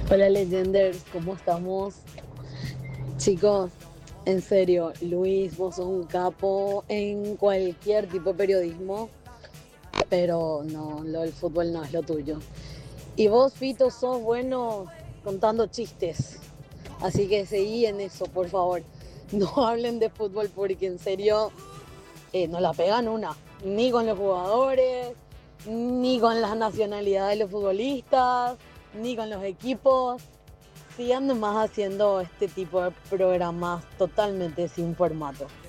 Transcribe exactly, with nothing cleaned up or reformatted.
Hola Legenders, ¿cómo estamos? Chicos, en serio, Luis, vos sos un capo en cualquier tipo de periodismo, pero no, lo del fútbol no es lo tuyo. Y vos, Fito, sos bueno contando chistes, así que seguí en eso, por favor. No hablen de fútbol porque en serio eh, no la pegan una, ni con los jugadores, ni con las nacionalidades de los futbolistas, ni con los equipos. Sigan nomás haciendo este tipo de programas totalmente sin formato.